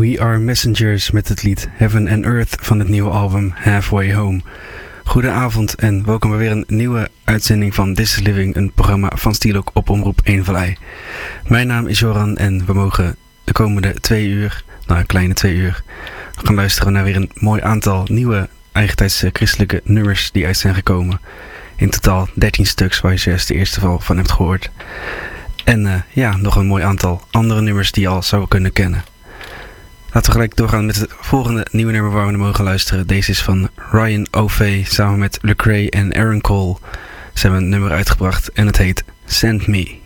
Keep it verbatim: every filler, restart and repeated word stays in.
We Are Messengers met het lied Heaven and Earth van het nieuwe album Halfway Home. Goedenavond en welkom bij weer een nieuwe uitzending van This is Living, een programma van Stielok op Omroep Eendvallei. Mijn naam is Joran en we mogen de komende twee uur, nou een kleine twee uur, gaan luisteren naar weer een mooi aantal nieuwe eigentijdse christelijke nummers die uit zijn gekomen. In totaal dertien stuks waar je juist de eerste val van hebt gehoord. En uh, ja, nog een mooi aantal andere nummers die je al zou kunnen kennen. Laten we gelijk doorgaan met het volgende nieuwe nummer waar we naar mogen luisteren. Deze is van Ryan O'Fay samen met Lecrae en Aaron Cole. Ze hebben een nummer uitgebracht en het heet Send Me.